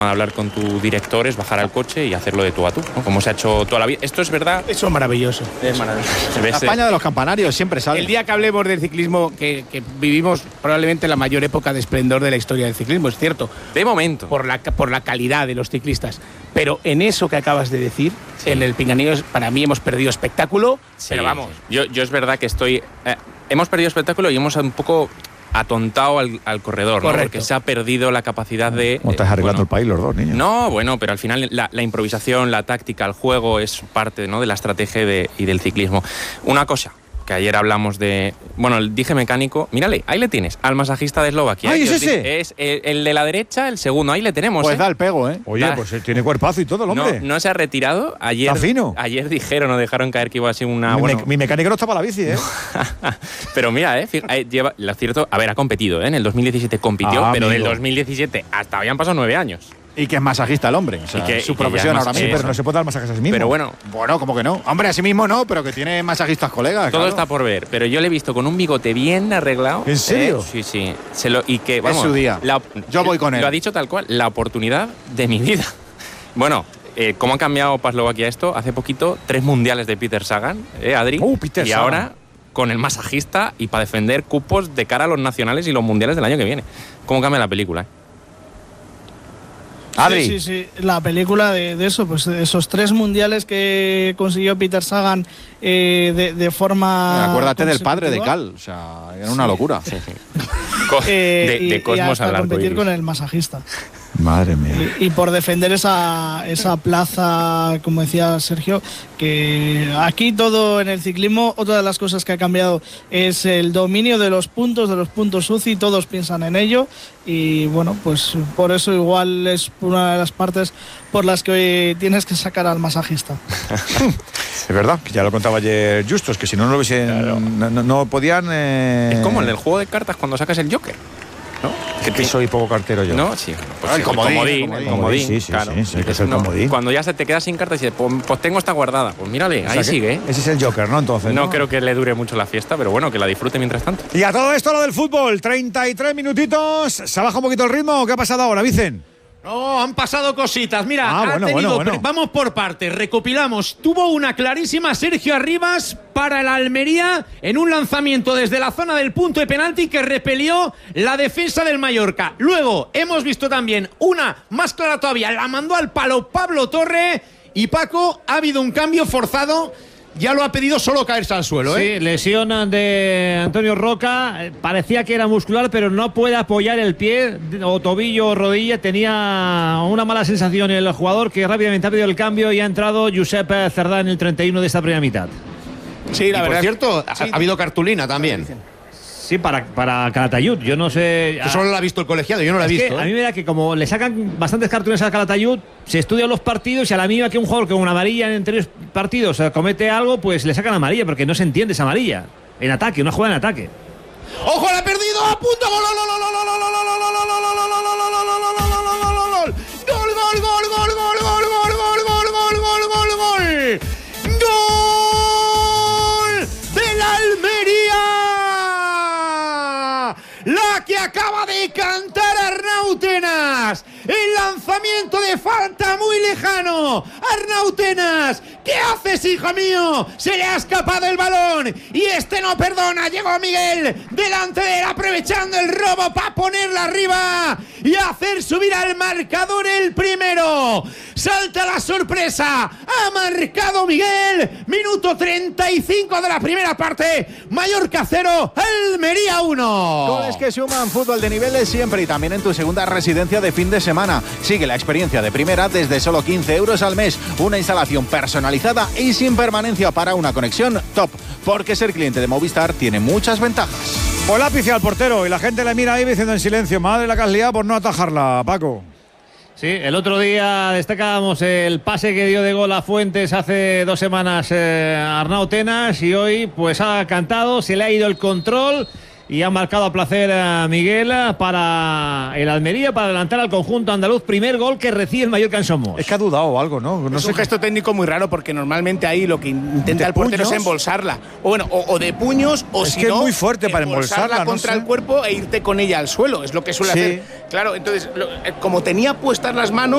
hablar con tu director es bajar al coche y hacerlo de tú a tú, ¿no? Como se ha hecho toda la vida. Esto es verdad. Eso es maravilloso. Es maravilloso. La España de los campanarios siempre sale. El día que hablemos del ciclismo, que vivimos probablemente la mayor época de esplendor de la historia del ciclismo, es cierto. De momento. Por la calidad de los ciclistas. Pero en eso que acabas de decir, en el Pinganillos, para mí hemos perdido espectáculo. Sí, pero vamos. Yo es verdad que hemos perdido espectáculo y hemos un poco atontado al corredor, ¿no? Porque se ha perdido la capacidad de... ¿Cómo estás arreglando el país los dos, niños? No, bueno, pero al final la improvisación, la táctica, el juego es parte, ¿no?, de la estrategia y del ciclismo. Una cosa, que ayer hablamos de... Bueno, el dije mecánico, mírale, ahí le tienes, al masajista de Eslovaquia. ¡Ay, es ese! Es el de la derecha, el segundo, ahí le tenemos. Pues da el pego, ¿eh? Oye, pues tiene cuerpazo y todo el hombre. No se ha retirado. Ayer, está fino. Ayer dejaron caer que iba a ser una... Mi mecánico no está para la bici, ¿eh? Pero mira, lleva, lo cierto, a ver, ha competido, ¿eh? En el 2017 compitió, pero del 2017 hasta habían pasado 9 años. Y que es masajista el hombre. O sea, y su profesión ahora mismo. Sí, pero no se puede dar masajes a sí mismo. Pero bueno, ¿cómo que no? Hombre, a sí mismo no, pero que tiene masajistas colegas. Todo está por ver. Pero yo le he visto con un bigote bien arreglado. ¿En serio? Sí. Y que, vamos, es su día. Yo voy con él. Lo ha dicho tal cual, la oportunidad de mi vida. Bueno, ¿cómo ha cambiado para Eslovaquia esto? Hace poquito, 3 mundiales de Peter Sagan, Adri. Peter y Sagan. Ahora con el masajista y para defender cupos de cara a los nacionales y los mundiales del año que viene. ¿Cómo cambia la película? Adri. Sí. La película de eso, pues esos 3 mundiales que consiguió Peter Sagan de forma. Acuérdate del padre de Cal, o sea, era una locura. Sí. De Cosmos y al arco competir iris. con el masajista. Madre mía. Y por defender esa plaza, como decía Sergio, que aquí todo en el ciclismo, otra de las cosas que ha cambiado es el dominio de los puntos UCI, todos piensan en ello y bueno, pues por eso igual es una de las partes por las que hoy tienes que sacar al masajista. Es verdad, que ya lo contaba ayer Justos, que si no lo hubiesen... Claro. No podían... Es como el del juego de cartas cuando sacas el Joker, ¿no? Que soy poco cartero yo. No, sí. Pues el comodín. Sí, claro. Sí, que es el comodín. Cuando ya se te quedas sin cartas y dices, pues tengo esta guardada. Pues mírale, ahí sigue. Ese es el Joker, ¿no? Entonces. No creo que le dure mucho la fiesta, pero bueno, que la disfrute mientras tanto. Y a todo esto lo del fútbol, 33 minutitos. ¿Se baja un poquito el ritmo? ¿Qué ha pasado ahora, Vicen? No, han pasado cositas. Mira, bueno. Vamos por partes, recopilamos. Tuvo una clarísima Sergio Arribas para el Almería en un lanzamiento desde la zona del punto de penalti que repelió la defensa del Mallorca. Luego hemos visto también una más clara todavía, la mandó al palo Pablo Torre. Y Paco, ha habido un cambio forzado. Ya lo ha pedido solo caerse al suelo, ¿eh? Sí, lesión de Antonio Roca. Parecía que era muscular, pero no puede apoyar el pie, o tobillo o rodilla. Tenía una mala sensación el jugador, que rápidamente ha pedido el cambio y ha entrado Josep Cerdá en el 31 de esta primera mitad. Sí, la verdad. Por cierto, ha habido cartulina también. Sí, para Calatayud. Yo no sé. Que solo la ha visto el colegiado, yo no la he visto. A mí me da que como le sacan bastantes cartulinas a Calatayud, se estudian los partidos y a la mínima que un jugador con una amarilla en 3 partidos comete algo, pues le sacan amarilla, porque no se entiende esa amarilla. En ataque, una jugada en ataque. ¡Ojo, la ha perdido! ¡A punto! ¡Gol! ¡Del Almería! La que acaba de cantar Arnau Tenas. El lanzamiento de falta muy lejano. Arnau Tenas, ¿qué haces, hijo mío? Se le ha escapado el balón y este no perdona. Llegó Miguel delante de él, aprovechando el robo para ponerla arriba y hacer subir al marcador el primero. Salta la sorpresa. Ha marcado Miguel. Minuto 35 de la primera parte. Mallorca 0, Almería 1. Goles que suman, fútbol de niveles siempre y también en tu segunda residencia de fin de semana. Sigue la experiencia de primera desde solo 15 euros al mes. Una instalación personalizada y sin permanencia para una conexión top. Porque ser cliente de Movistar tiene muchas ventajas. Pues lápiz al portero y la gente le mira ahí diciendo en silencio, madre la que has liado por no atajarla, Paco. Sí, el otro día destacábamos el pase que dio de gol a Fuentes hace 2 semanas Arnau Tenas, y hoy pues ha cantado, se le ha ido el control y ha marcado a placer a Miguel para el Almería, para adelantar al conjunto andaluz. Primer gol que recibe el Mallorca en Somos. Es que ha dudado o algo, ¿no? Es un gesto técnico muy raro, porque normalmente ahí lo que intenta el portero es embolsarla. O de puños, o es si que no, es muy fuerte para embolsarla contra el cuerpo e irte con ella al suelo. Es lo que suele hacer. Claro, entonces, como tenía puestas las manos,